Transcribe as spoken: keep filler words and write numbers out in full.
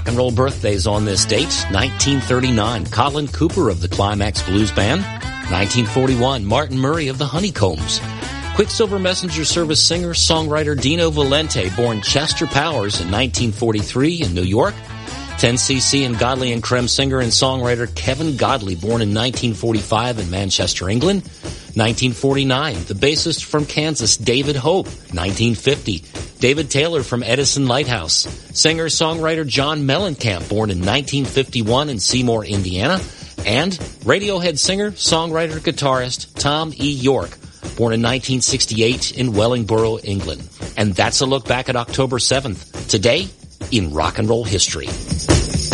and roll birthdays on this date. nineteen thirty-nine, Colin Cooper of the Climax Blues Band. nineteen forty-one, Martin Murray of the Honeycombs. Quicksilver Messenger Service singer, songwriter Dino Valente, born Chester Powers in nineteen forty-three in New York. ten C C and Godley and Creme singer and songwriter Kevin Godley, born in nineteen forty-five in Manchester, England. nineteen forty-nine, the bassist from Kansas, David Hope. nineteen fifty, David Taylor from Edison Lighthouse. Singer-songwriter John Mellencamp, born in nineteen fifty-one in Seymour, Indiana. And Radiohead singer, songwriter, guitarist Tom E. York, born in nineteen sixty-eight in Wellingborough, England. And that's a look back at October seventh, today in rock and roll history.